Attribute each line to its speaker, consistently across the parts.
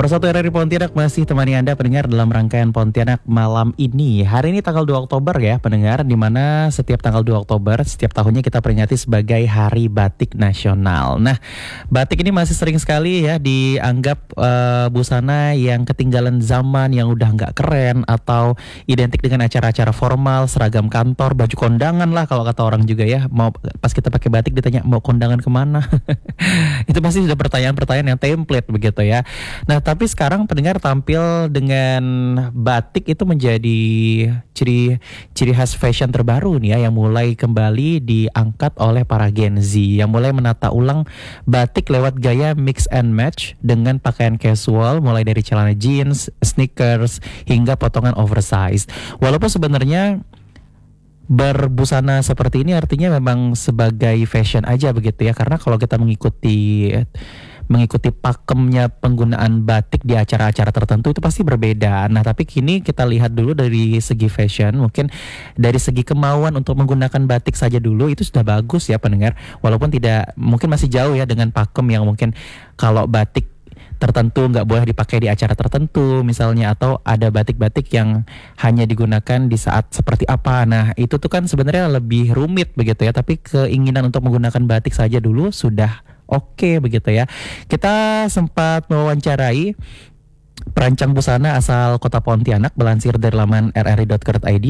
Speaker 1: Persatu RRI Pontianak masih temani Anda pendengar dalam rangkaian Pontianak malam ini. Hari ini tanggal 2 Oktober ya pendengar, di mana setiap tanggal 2 Oktober setiap tahunnya kita peringati sebagai Hari Batik Nasional. Nah, batik ini masih sering sekali ya dianggap busana yang ketinggalan zaman, yang udah nggak keren atau identik dengan acara-acara formal, seragam kantor, baju kondangan lah kalau kata orang juga ya. Mau pas kita pakai batik ditanya mau kondangan kemana? Itu pasti sudah pertanyaan-pertanyaan yang template begitu ya. Nah, tapi sekarang pendengar tampil dengan batik itu menjadi ciri khas fashion terbaru nih ya, yang mulai kembali diangkat oleh para Gen Z, yang mulai menata ulang batik lewat gaya mix and match dengan pakaian casual, mulai dari celana jeans, sneakers, hingga potongan oversize. Walaupun sebenarnya berbusana seperti ini artinya memang sebagai fashion aja begitu ya, karena kalau kita mengikuti pakemnya penggunaan batik di acara-acara tertentu itu pasti berbeda. Nah, tapi kini kita lihat dulu dari segi fashion, mungkin dari segi kemauan untuk menggunakan batik saja dulu itu sudah bagus ya pendengar. Walaupun tidak, mungkin masih jauh ya dengan pakem yang mungkin kalau batik tertentu nggak boleh dipakai di acara tertentu misalnya, atau ada batik-batik yang hanya digunakan di saat seperti apa. Nah, itu tuh kan sebenarnya lebih rumit begitu ya, tapi keinginan untuk menggunakan batik saja dulu sudah oke begitu ya. Kita sempat mewawancarai perancang busana asal Kota Pontianak, melansir dari laman rri.co.id,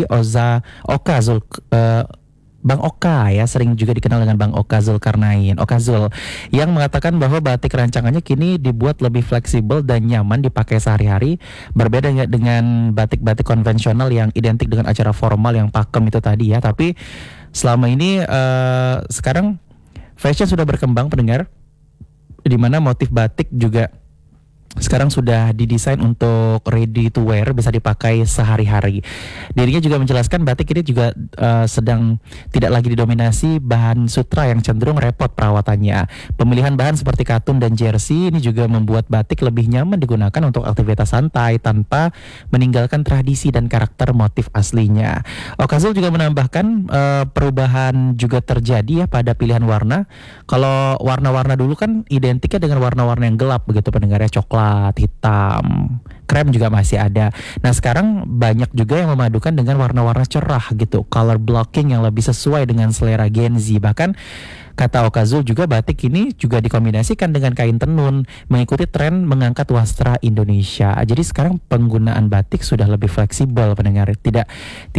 Speaker 1: Bang Oka ya, sering juga dikenal dengan Bang Oka Zulkarnain, Oka Zul, yang mengatakan bahwa batik rancangannya kini dibuat lebih fleksibel dan nyaman dipakai sehari-hari, berbeda dengan batik-batik konvensional yang identik dengan acara formal yang pakem itu tadi ya. Tapi selama ini sekarang fashion sudah berkembang pendengar, di mana motif batik juga sekarang sudah didesain untuk ready to wear, bisa dipakai sehari-hari. Dirinya juga menjelaskan batik ini juga sedang tidak lagi didominasi bahan sutra yang cenderung repot perawatannya. Pemilihan bahan seperti katun dan jersey ini juga membuat batik lebih nyaman digunakan untuk aktivitas santai tanpa meninggalkan tradisi dan karakter motif aslinya. Okazul juga menambahkan perubahan juga terjadi ya pada pilihan warna. Kalau warna-warna dulu kan identiknya dengan warna-warna yang gelap begitu pendengarnya, coklat, hitam, krem juga masih ada. Nah, sekarang banyak juga yang memadukan dengan warna-warna cerah gitu, color blocking yang lebih sesuai dengan selera Gen Z. Bahkan kata Okazul juga batik ini juga dikombinasikan dengan kain tenun, mengikuti tren mengangkat wastra Indonesia. Jadi sekarang penggunaan batik sudah lebih fleksibel pendengar, tidak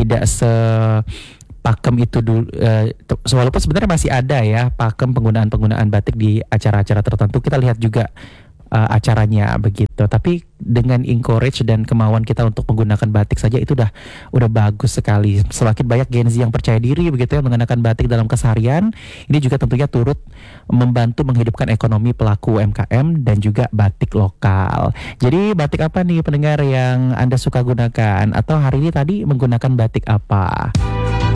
Speaker 1: pakem itu dulu, walaupun sebenarnya masih ada ya pakem penggunaan batik di acara-acara tertentu. Kita lihat juga acaranya begitu, tapi dengan encourage dan kemauan kita untuk menggunakan batik saja itu udah bagus sekali. Semakin banyak Gen Z yang percaya diri begitu ya mengenakan batik dalam keseharian, ini juga tentunya turut membantu menghidupkan ekonomi pelaku UMKM dan juga batik lokal. Jadi batik apa nih pendengar yang Anda suka gunakan, atau hari ini tadi menggunakan batik apa?